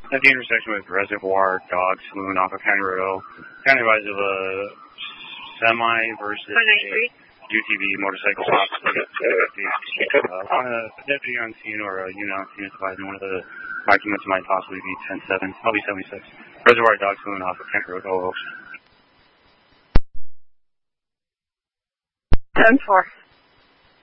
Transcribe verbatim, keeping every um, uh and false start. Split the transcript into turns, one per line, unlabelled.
At the intersection with Reservoir Dog Saloon off of County Road O, county rise of a semi versus a U T V motorcycle stop. Uh, on a deputy on scene or a unit on scene is advising one of the documents might possibly be ten seven, L B seventy-six. Reservoir Dog Saloon off of County Road O.
ten four.